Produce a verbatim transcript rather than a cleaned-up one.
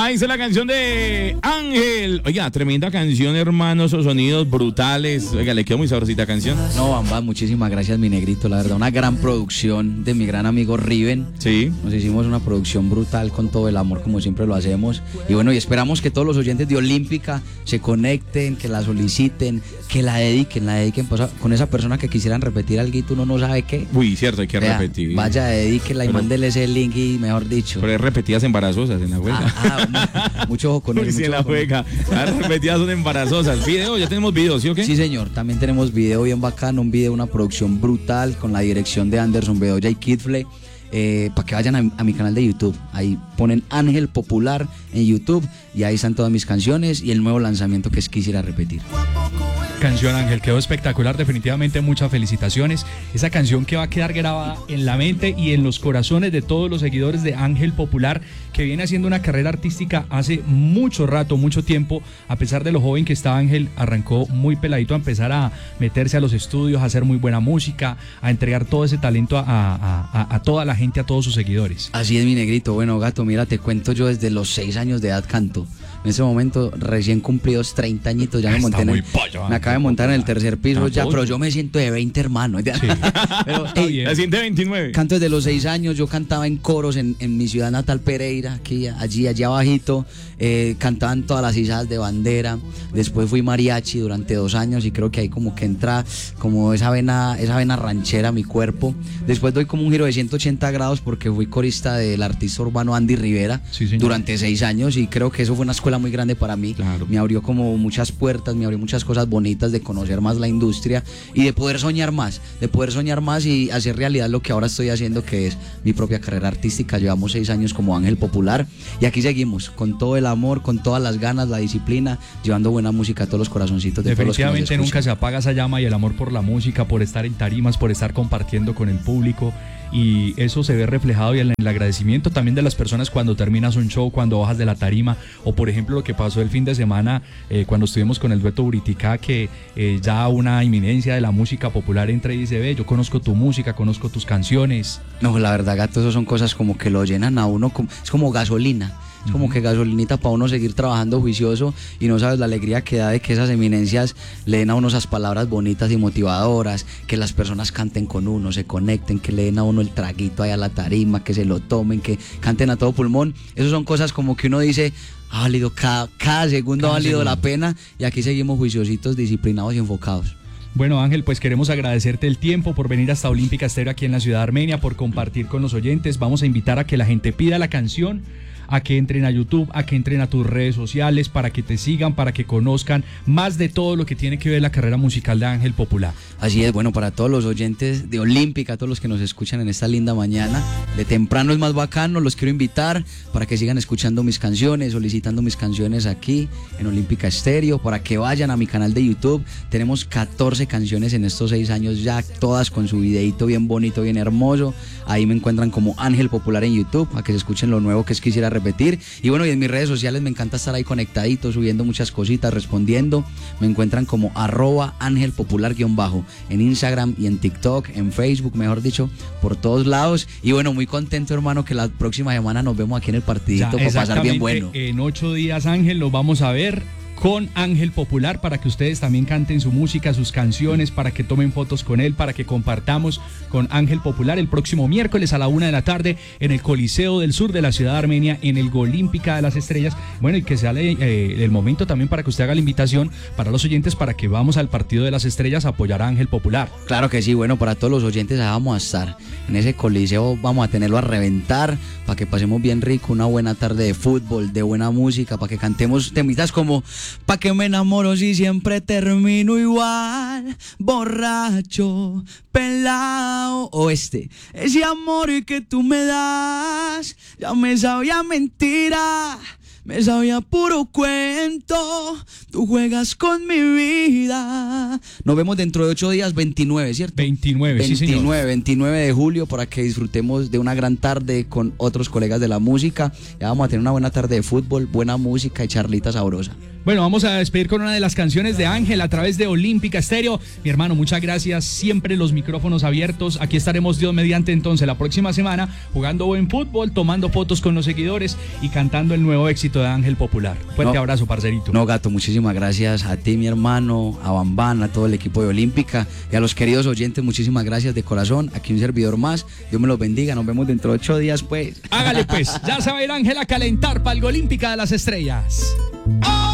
Ahí está la canción de Ángel. Oiga, tremenda canción, hermano, esos sonidos brutales. Oiga, le quedó muy sabrosita canción. No, Bamba, muchísimas gracias, mi negrito. La verdad, una gran producción de mi gran amigo Riven. Sí. Nos hicimos una producción brutal con todo el amor, como siempre lo hacemos. Y bueno, y esperamos que todos los oyentes de Olímpica se conecten, que la soliciten, que la dediquen, la dediquen pues, con esa persona que quisieran repetir algo, uno no sabe qué. Uy, cierto, hay que Vea, repetir. Vaya, dedíquela y Pero- mándele ese link y mejor dicho. Pero es repetidas embarazosas en la juega. Ah, ah, mu- mucho ojo con Uy, él. sí, mucho en la ojo con él. juega. Las repetidas son embarazosas. Video, ya tenemos video, ¿sí o qué? Sí, señor. También tenemos video bien bacano, un video, una producción brutal con la dirección de Anderson Bedoya y Kidflay. Eh, para que vayan a, a mi canal de YouTube. Ahí ponen Ángel Popular en YouTube y ahí están todas mis canciones y el nuevo lanzamiento que es Quisiera Repetir. Canción, Ángel, quedó espectacular, definitivamente muchas felicitaciones. Esa canción que va a quedar grabada en la mente y en los corazones de todos los seguidores de Ángel Popular, que viene haciendo una carrera artística hace mucho rato, mucho tiempo. A pesar de lo joven que está Ángel, arrancó muy peladito a empezar a meterse a los estudios, a hacer muy buena música, a entregar todo ese talento a, a, a, a toda la gente, a todos sus seguidores. Así es, mi negrito. Bueno, gato, mira, te cuento, yo desde los seis años de edad canto. En ese momento, recién cumplidos treinta añitos, ya me Está monté en muy el, pollo, me acabo de montar en el tercer piso Ah, ya, pollo. pero yo me siento de veinte, hermano. Sí. Pero, Está ey, bien. La ciento veintinueve. canto desde los seis años, yo cantaba en coros en, en mi ciudad natal Pereira, aquí, allí, allá abajito, eh, cantaban todas las izadas de bandera, después fui mariachi durante dos años y creo que ahí como que entra como esa vena, esa vena ranchera a mi cuerpo, después doy como un giro de ciento ochenta grados porque fui corista del artista urbano Andy Rivera Sí, señor. durante seis años y creo que eso fue una escuela muy grande para mí, Claro. me abrió como muchas puertas, me abrió muchas cosas bonitas de conocer más la industria y de poder soñar más, de poder soñar más y hacer realidad lo que ahora estoy haciendo, que es mi propia carrera artística. Llevamos seis años como Ángel Popular y aquí seguimos con todo el amor, con todas las ganas, la disciplina, llevando buena música a todos los corazoncitos de todos los que nos Definitivamente nunca escuchan. se apaga esa llama y el amor por la música, por estar en tarimas, por estar compartiendo con el público, y eso se ve reflejado y en el agradecimiento también de las personas cuando terminas un show, cuando bajas de la tarima, o por ejemplo lo que pasó el fin de semana eh, cuando estuvimos con el dueto Buritica, que eh, ya una inminencia de la música popular entra y dice: ve, yo conozco tu música, conozco tus canciones. No, la verdad, gato, eso son cosas como que lo llenan a uno, como- es como gasolina. Es como que gasolinita para uno seguir trabajando juicioso y no sabes la alegría que da de que esas eminencias le den a uno esas palabras bonitas y motivadoras, que las personas canten con uno, se conecten, que le den a uno el traguito ahí a la tarima, que se lo tomen, que canten a todo pulmón. Esas son cosas como que uno dice: ha valido cada, cada segundo, Cada ha valido segundo. la pena, y aquí seguimos juiciositos, disciplinados y enfocados. Bueno, Ángel, pues queremos agradecerte el tiempo por venir hasta Olímpica Estéreo aquí en la ciudad de Armenia, por compartir con los oyentes. Vamos a invitar a que la gente pida la canción, a que entren a YouTube, a que entren a tus redes sociales, para que te sigan, para que conozcan más de todo lo que tiene que ver la carrera musical de Ángel Popular. Así es, bueno, para todos los oyentes de Olímpica, todos los que nos escuchan en esta linda mañana, de temprano es más bacano, los quiero invitar para que sigan escuchando mis canciones, solicitando mis canciones aquí en Olímpica Estéreo, para que vayan a mi canal de YouTube. Tenemos catorce canciones en estos seis años ya, todas con su videito bien bonito, bien hermoso. Ahí me encuentran como Ángel Popular en YouTube, para que se escuchen lo nuevo que es Quisiera Repetir. Y bueno, y en mis redes sociales me encanta estar ahí conectadito, subiendo muchas cositas, respondiendo. Me encuentran como arroba Ángel Popular guión bajo en Instagram y en TikTok, en Facebook, mejor dicho, por todos lados. Y bueno, muy contento, hermano, que la próxima semana nos vemos aquí en el partidito Ya, para pasar bien exactamente, bueno. En ocho días, Ángel, nos vamos a ver con Ángel Popular, para que ustedes también canten su música, sus canciones, para que tomen fotos con él, para que compartamos con Ángel Popular el próximo miércoles a la una de la tarde en el Coliseo del Sur de la ciudad de Armenia, en el Olímpica de las Estrellas. Bueno, y que sea eh, el momento también para que usted haga la invitación para los oyentes, para que vamos al Partido de las Estrellas a apoyar a Ángel Popular. Claro que sí, bueno, para todos los oyentes allá vamos a estar en ese coliseo, vamos a tenerlo a reventar, para que pasemos bien rico, una buena tarde de fútbol, de buena música, para que cantemos temitas como pa' que me enamoro si siempre termino igual, borracho, pelao, o este, ese amor que tú me das, ya me sabía mentira, me sabía puro cuento, tú juegas con mi vida. Nos vemos dentro de ocho días, veintinueve, ¿cierto? veintinueve, sí señor. veintinueve, veintinueve de julio, para que disfrutemos de una gran tarde con otros colegas de la música. Ya vamos a tener una buena tarde de fútbol, buena música y charlita sabrosa. Bueno, vamos a despedir con una de las canciones de Ángel a través de Olímpica Estéreo. Mi hermano, muchas gracias. Siempre los micrófonos abiertos. Aquí estaremos Dios mediante entonces la próxima semana jugando buen fútbol, tomando fotos con los seguidores y cantando el nuevo éxito de Ángel Popular. Fuerte No, abrazo, parcerito. No, Gato, muchísimas gracias a ti, mi hermano, a Bambán, a todo el equipo de Olímpica y a los queridos oyentes, muchísimas gracias de corazón. Aquí un servidor más. Dios me los bendiga. Nos vemos dentro de ocho días, pues. Hágale pues. Ya se va a ir Ángel a calentar para el Olímpica de las Estrellas. ¡Oh!